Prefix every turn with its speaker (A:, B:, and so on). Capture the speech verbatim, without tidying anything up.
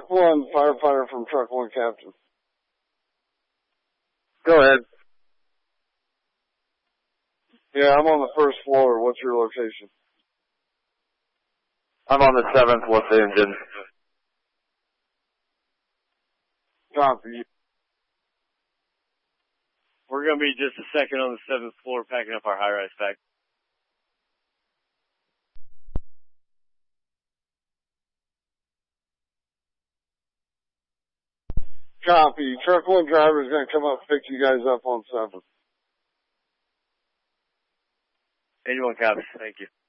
A: one, firefighter from truck one, captain.
B: Go ahead.
A: Yeah, I'm on the first floor. What's your location?
B: I'm on the seventh. What's the engine?
A: Copy.
C: We're going to be just a second on the seventh floor packing up our high-rise pack.
A: Copy. Truck one driver is going to come up and pick you guys up on seventh.
C: eighty-one copies. Thank you.